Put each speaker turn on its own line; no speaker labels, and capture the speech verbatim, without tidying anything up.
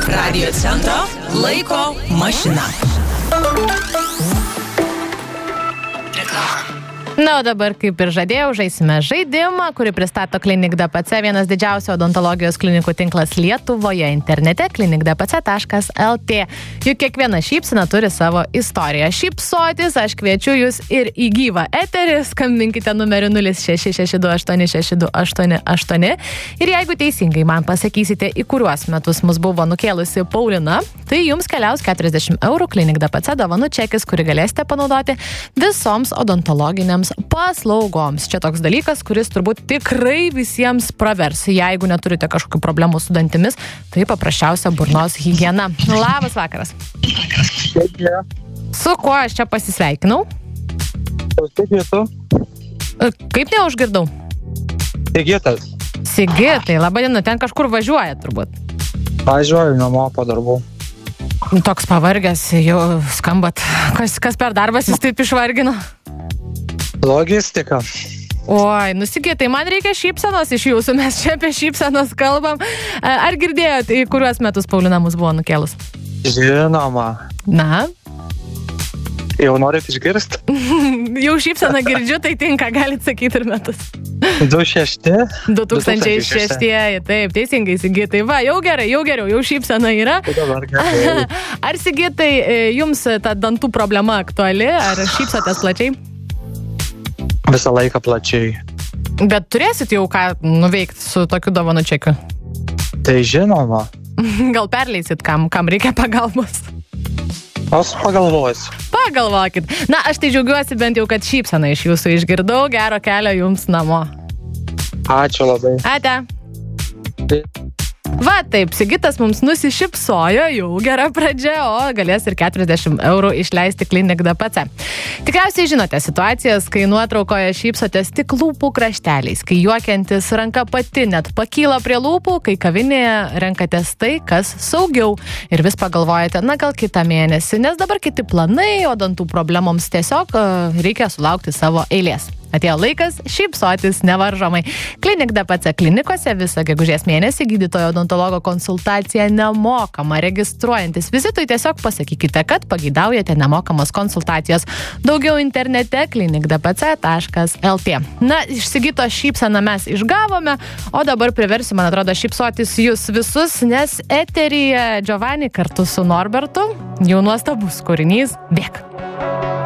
Radio centro laiko mašina.
Na, o dabar, kaip ir žadėjau, žaisime žaidimą, kurį pristato Klinik D P C, vienas didžiausių odontologijos klinikų tinklas Lietuvoje internete klinik d p c taškas l t. Juk kiekviena šypsena turi savo istoriją. Šypsotis, aš kviečiu jūs ir į gyvą eterį, skambinkite numeriu nulis šeši šeši du aštuoni šeši du aštuoni aštuoni ir jeigu teisingai man pasakysite, į kuriuos metus mus buvo nukėlusi Paulina, tai jums keliaus keturiasdešimt eurų Klinik D P C dovanų čekis, kurį galėsite panaudoti visoms odontologinėms paslaugoms. Čia toks dalykas, kuris turbūt tikrai visiems pravers. Jeigu neturite kažkokių problemų su dantimis, tai paprasčiausia burnos higiena. Labas vakaras.
Sveiki.
Su kuo aš čia pasisveikinau?
Sigitu.
Kaip neužgirdau?
Sigitas.
Sigitai, laba diena, ten kažkur važiuoja turbūt.
Važiuoju namo po darbų.
Toks pavargęs, jau skambat. Kas, kas per darbas jūs taip išvargino?
Logistika.
Oi, nusigitai, man reikia šypsenos iš jūsų, mes čia apie šypsenos kalbam. Ar girdėjot, į kuriuos metus Paulina mus buvo nukėlus?
Žinoma.
Na?
Jau norit išgirst?
Jau šypseną girdžiu, tai tinka, galit sakyti ir metus.
du šešti.
du tūkstančiai šeštieji, taip, teisingai, Sigitai. Va, jau gerai, jau geriau, jau šypsena yra.
Dabar gerai.
Ar, Sigitai, jums ta dantų problema aktuali, ar šypsotės plačiai?
Visą laiką plačiai.
Bet turėsit jau ką nuveikti su tokiu dovanų čekiu?
Tai žinoma.
Gal perleisit, kam, kam reikia pagalbos?
Aš pagalvosiu.
Pagalvokit. Na, aš tai džiaugiuosi bent jau, kad šypseną iš jūsų išgirdau. Gero kelio jums namo.
Ačiū labai.
Ate. Va, taip, Sigitas mums nusišypsojo, jau gera pradžia, o galės ir keturiasdešimt eurų išleisti Klinik D P C. Tikriausiai žinote situacijas, kai nuotraukoje šypsotės tik lūpų krašteliais, kai juokiantis ranka pati net pakyla prie lūpų, kai kavinėje renkatės tai, kas saugiau ir vis pagalvojate, na gal kitą mėnesį, nes dabar kiti planai, o dantų problemoms tiesiog reikia sulaukti savo eilės. Atėjo laikas šypsotis nevaržomai. Klinik D P C klinikose visą gegužės mėnesį gydytojo odontologo konsultacija nemokama. Registruojantis vizitui tiesiog pasakykite, kad pageidaujate nemokamos konsultacijos. Daugiau internete klinik d p c taškas l t. Na, iš Sigito šypseną mes išgavome, o dabar priversiu, man atrodo, šypsotis jūs visus, nes eteryje Giovanni kartu su Norbertu jau nuostabus kūrinys Bėk.